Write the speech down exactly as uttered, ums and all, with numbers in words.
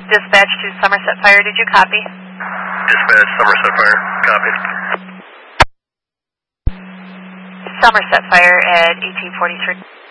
Dispatch to Somerset Fire, did you copy? Dispatch, Somerset Fire, copy. Somerset Fire at eighteen forty-three.